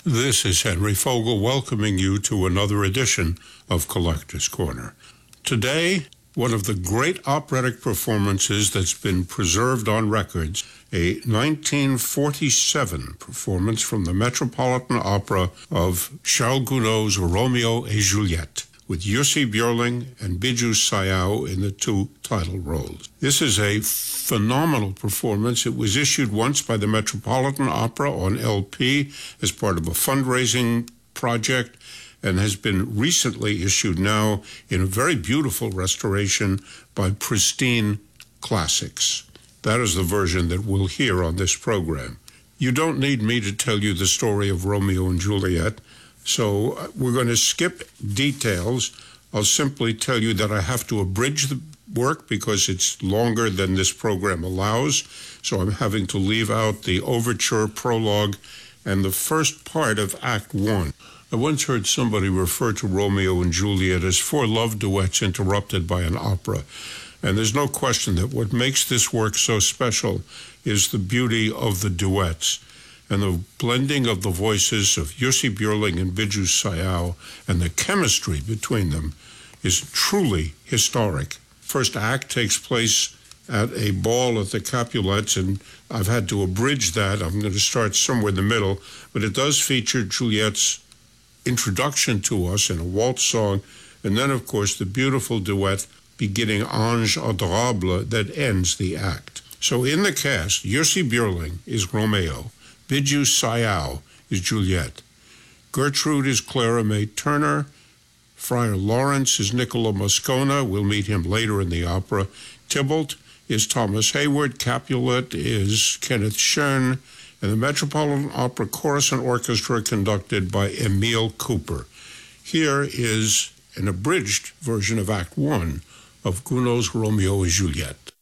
This is Henry Fogel welcoming you to another edition of Collector's Corner. Today, one of the great operatic performances that's been preserved on records, a 1947 performance from the Metropolitan Opera of Charles Gounod's Romeo et Juliette, with Jussi Björling and Biju Sayao in the two title roles. This is a phenomenal performance. It was issued once by the Metropolitan Opera on LP as part of a fundraising project and has been recently issued now in a very beautiful restoration by Pristine Classics. That is the version that we'll hear on this program. You don't need me to tell you the story of Romeo and Juliet, so we're going to skip details. I'll simply tell you that I have to abridge the work because it's longer than this program allows, so I'm having to leave out the overture, prologue, and the first part of Act 1. I once heard somebody refer to Romeo and Juliet as four love duets interrupted by an opera, and there's no question that what makes this work so special is the beauty of the duets and the blending of the voices of Jussi Björling and Biju Sayao, and the chemistry between them is truly historic. First act takes place at a ball at the Capulets, and I've had to abridge that. I'm going to start somewhere in the middle, but it does feature Juliet's introduction to us in a waltz song, and then, of course, the beautiful duet beginning Ange Adorable that ends the act. So in the cast, Jussi Björling is Romeo, Biju Sayao is Juliet, Gertrude is Clara May Turner, Friar Lawrence is Niccolo Moscona, we'll meet him later in the opera, Tybalt is Thomas Hayward, Capulet is Kenneth Schoen, and the Metropolitan Opera Chorus and Orchestra conducted by Emile Cooper. Here is an abridged version of Act 1 of Gounod's Romeo et Juliette.